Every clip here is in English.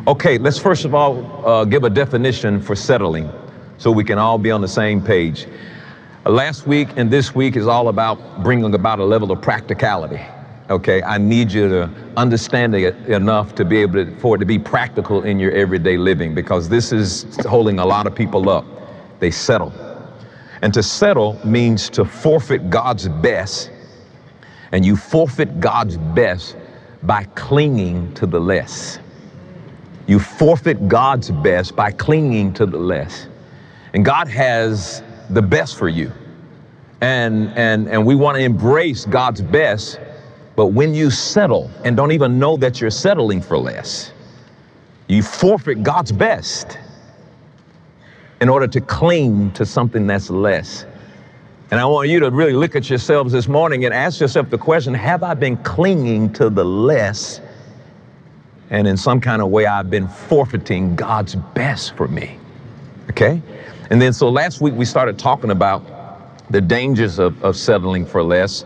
Okay, let's first of all give a definition for settling so we can all be on the same page. Last week and this week is all about bringing about a level of practicality. Okay, I need you to understand it enough to be able for it to be practical in your everyday living, because this is holding a lot of people up. They settle. And to settle means to forfeit God's best. And you forfeit God's best by clinging to the less. You forfeit God's best by clinging to the less. And God has the best for you. And we want to embrace God's best. But when you settle and don't even know that you're settling for less, you forfeit God's best in order to cling to something that's less. And I want you to really look at yourselves this morning and ask yourself the question, have I been clinging to the less? And in some kind of way, I've been forfeiting God's best for me. Okay? And then so last week we started talking about the dangers of settling for less.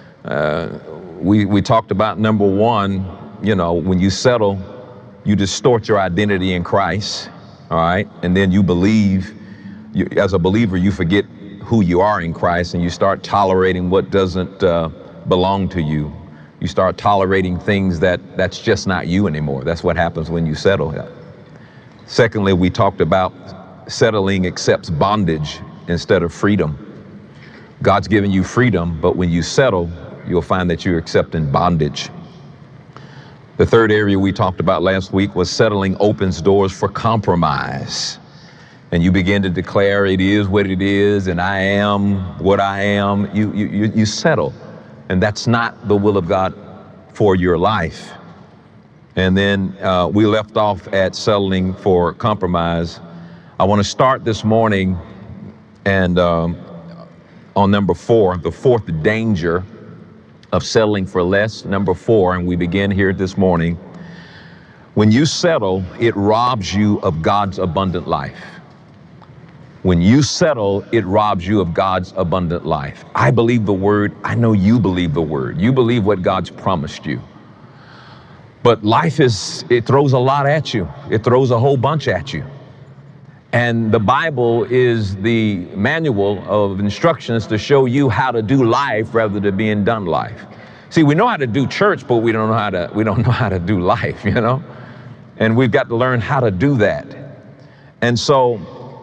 We talked about number one, when you settle, you distort your identity in Christ, all right? And then you believe, as a believer, you forget who you are in Christ, and you start tolerating what doesn't belong to you. You start tolerating things that's just not you anymore. That's what happens when you settle. Secondly, we talked about settling accepts bondage instead of freedom. God's given you freedom, but when you settle, you'll find that you're accepting bondage. The third area we talked about last week was settling opens doors for compromise. And you begin to declare it is what it is, and I am what I am. You settle. And that's not the will of God for your life. And then we left off at settling for compromise. I want to start this morning and on number 4, the fourth danger of settling for less, number 4, and we begin here this morning. When you settle, it robs you of God's abundant life. When you settle, it robs you of God's abundant life. I believe the word. I know you believe the word. You believe what God's promised you. But life it throws a lot at you. It throws a whole bunch at you. And the Bible is the manual of instructions to show you how to do life rather than being done life. See, we know how to do church, but we don't know how to do life, And we've got to learn how to do that. And so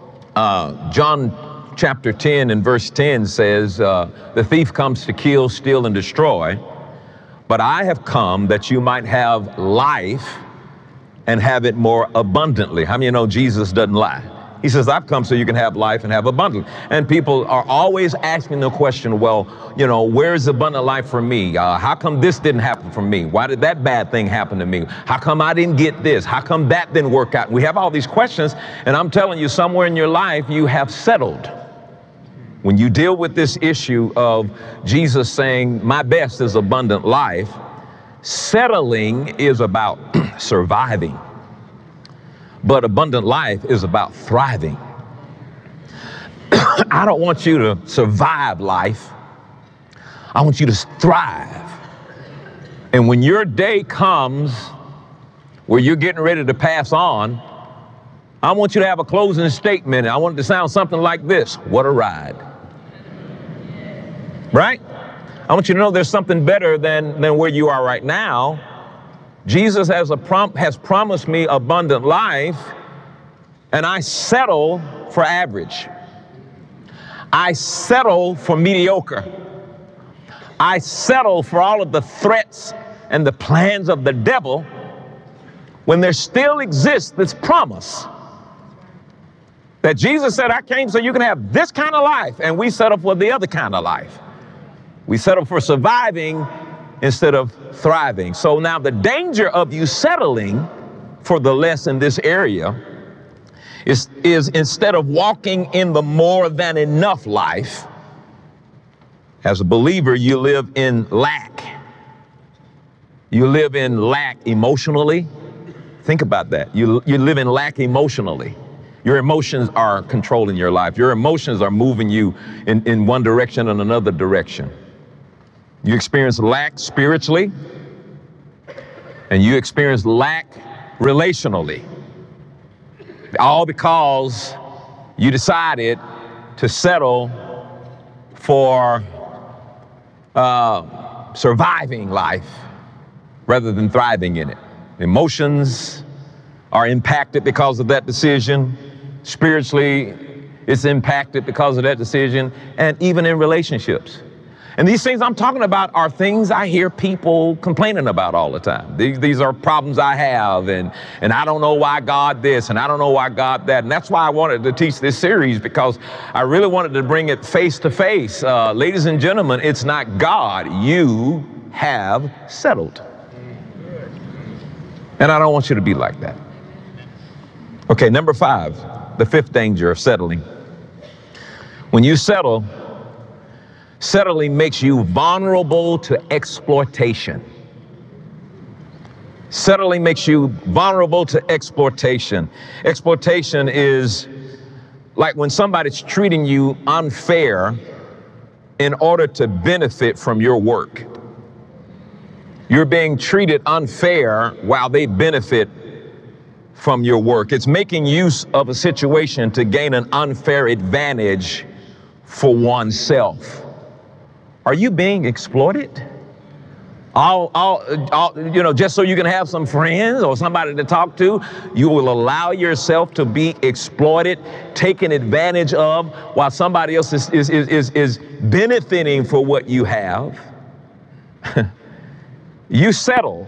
John chapter 10 and verse 10 says, the thief comes to kill, steal, and destroy, but I have come that you might have life and have it more abundantly. How many of you know Jesus doesn't lie? He says, I've come so you can have life and have abundance. And people are always asking the question, well, where's abundant life for me? How come this didn't happen for me? Why did that bad thing happen to me? How come I didn't get this? How come that didn't work out? We have all these questions, and I'm telling you, somewhere in your life, you have settled. When you deal with this issue of Jesus saying, my best is abundant life, settling is about surviving. But abundant life is about thriving. I don't want you to survive life. I want you to thrive. And when your day comes where you're getting ready to pass on, I want you to have a closing statement. I want it to sound something like this: what a ride. Right? I want you to know there's something better than where you are right now. Jesus has promised me abundant life, and I settle for average. I settle for mediocre. I settle for all of the threats and the plans of the devil when there still exists this promise that Jesus said, I came so you can have this kind of life, and we settle for the other kind of life. We settle for surviving instead of thriving. So now the danger of you settling for the less in this area is instead of walking in the more than enough life, as a believer, you live in lack. You live in lack emotionally. Think about that. You live in lack emotionally. Your emotions are controlling your life. Your emotions are moving you in one direction and another direction. You experience lack spiritually, and you experience lack relationally. All because you decided to settle for surviving life rather than thriving in it. Emotions are impacted because of that decision. Spiritually, it's impacted because of that decision, and even in relationships. And these things I'm talking about are things I hear people complaining about all the time. These are problems I have, and I don't know why God this, and I don't know why God that. And that's why I wanted to teach this series, because I really wanted to bring it face to face. Ladies and gentlemen, it's not God. You have settled. And I don't want you to be like that. Okay, number 5, the 5th danger of settling. When you settle, settling makes you vulnerable to exploitation. Settling makes you vulnerable to exploitation. Exploitation is like when somebody's treating you unfair in order to benefit from your work. You're being treated unfair while they benefit from your work. It's making use of a situation to gain an unfair advantage for oneself. Are you being exploited? Just so you can have some friends or somebody to talk to, you will allow yourself to be exploited, taken advantage of, while somebody else is benefiting for what you have. You settle.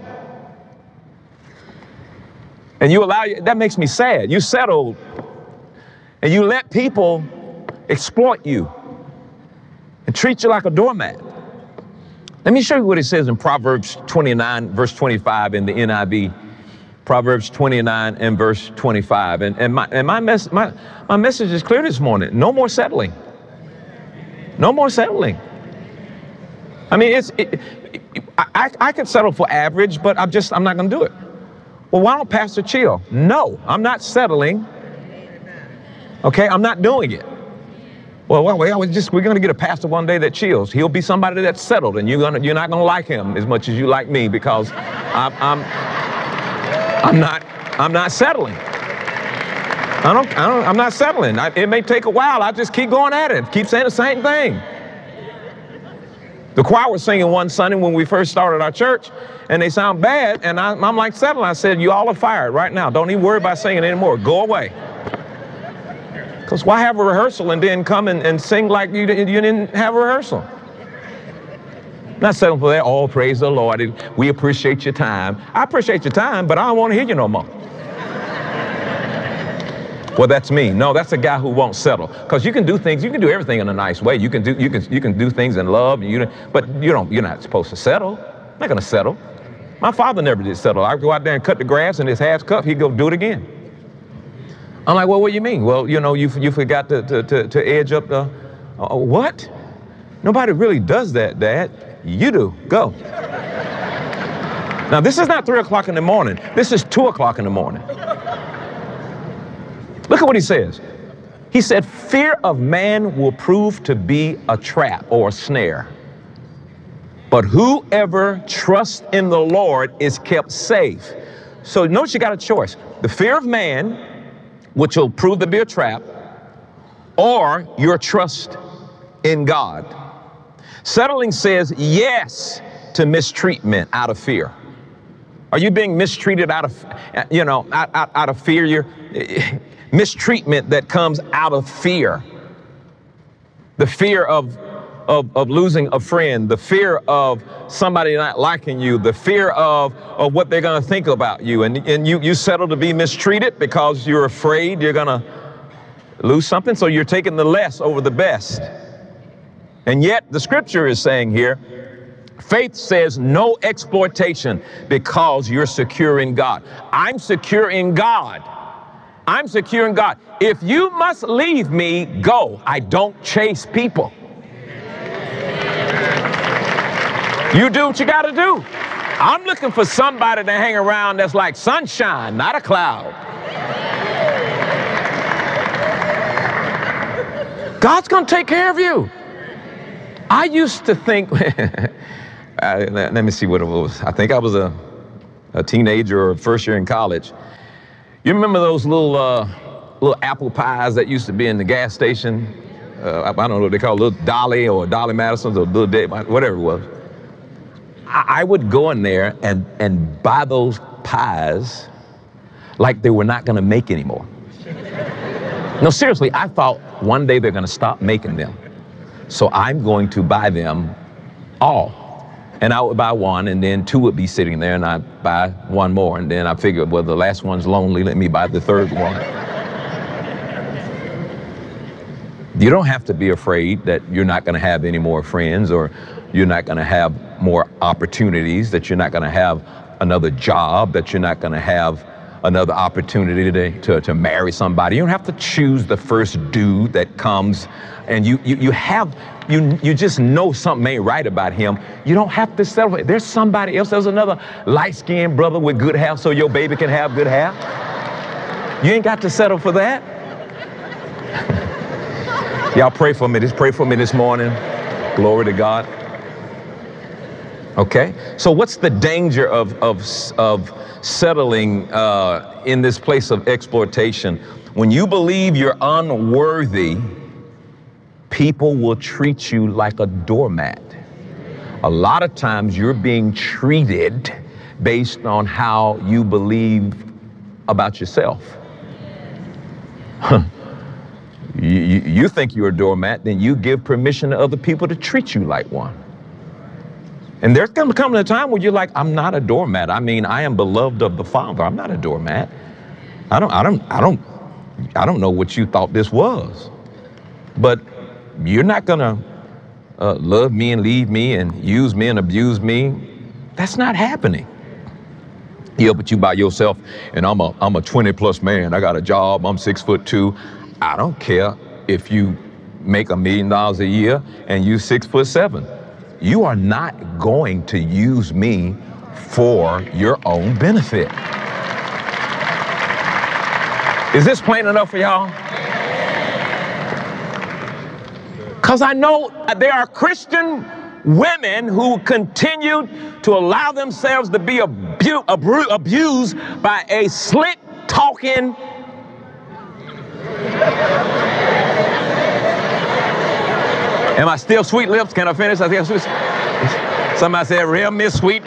And you allow, that makes me sad. You settle and you let people exploit you and treat you like a doormat. Let me show you what it says in Proverbs 29, verse 25 in the NIV. Proverbs 29 and verse 25. And my message is clear this morning. No more settling. No more settling. I mean, I could settle for average, but I'm not going to do it. Well, why don't Pastor chill? No, I'm not settling. Okay, I'm not doing it. Well, we're going to get a pastor one day that chills. He'll be somebody that's settled, and you're not going to like him as much as you like me, because I'm not settling. I'm not settling. It may take a while. I just keep going at it. Keep saying the same thing. The choir was singing one Sunday when we first started our church, and they sound bad, and I'm like settling. I said, you all are fired right now. Don't even worry about singing anymore. Go away. Because why have a rehearsal and then come and sing like you didn't have a rehearsal? Not settling for that. Oh, praise the Lord. We appreciate your time. I appreciate your time, but I don't want to hear you no more. Well, that's me. No, that's a guy who won't settle. Because you can do things, you can do everything in a nice way. You can do things in love, but you're not supposed to settle. I'm not going to settle. My father never did settle. I'd go out there and cut the grass, and his half cut, he'd go do it again. I'm like, well, what do you mean? Well, you forgot to edge up the, what? Nobody really does that, Dad. You do. Go. Now, this is not 3 o'clock in the morning. This is 2 o'clock in the morning. Look at what he says. He said, fear of man will prove to be a trap or a snare. But whoever trusts in the Lord is kept safe. So notice you got a choice. The fear of man, which will prove to be a trap, or your trust in God. Settling says yes to mistreatment out of fear. Are you being mistreated out of fear? Mistreatment that comes out of fear. The fear of losing a friend, the fear of somebody not liking you, the fear of what they're going to think about you. And you settle to be mistreated because you're afraid you're going to lose something. So you're taking the less over the best. And yet the scripture is saying here, faith says no exploitation because you're secure in God. I'm secure in God. I'm secure in God. If you must leave me, go. I don't chase people. You do what you got to do. I'm looking for somebody to hang around that's like sunshine, not a cloud. God's going to take care of you. I used to think, let me see what it was. I think I was a a teenager or first year in college, you remember those little apple pies that used to be in the gas station? I don't know what they call it, Little Dolly or Dolly Madison's or Little Day, whatever it was. I would go in there and buy those pies like they were not going to make anymore. No, seriously, I thought one day they're going to stop making them. So I'm going to buy them all. And I would buy one, and then two would be sitting there, and I'd buy one more. And then I figured, well, the last one's lonely, let me buy the third one. You don't have to be afraid that you're not going to have any more friends, or you're not going to have more opportunities, that you're not going to have another job, that you're not going to have another opportunity to marry somebody. You don't have to choose the first dude that comes and you just know something ain't right about him. You don't have to settle. There's somebody else. There's another light-skinned brother with good hair so your baby can have good hair. You ain't got to settle for that. Y'all pray for me. Just pray for me this morning. Glory to God. Okay, so what's the danger of settling in this place of exploitation? When you believe you're unworthy, people will treat you like a doormat. A lot of times you're being treated based on how you believe about yourself. You think you're a doormat, then you give permission to other people to treat you like one. And there's going to come a time where you're like, I'm not a doormat. I mean, I am beloved of the Father. I'm not a doormat. I don't know what you thought this was. But you're not going to love me and leave me and use me and abuse me. That's not happening. Yeah, but you by yourself, and I'm a 20+ man. I got a job. I'm 6'2". I don't care if you make $1 million a year and you 6'7". You are not going to use me for your own benefit. Is this plain enough for y'all? Because I know there are Christian women who continue to allow themselves to be abused by a slick-talking, am I still Sweet Lips? Can I finish? Somebody said, real Miss Sweet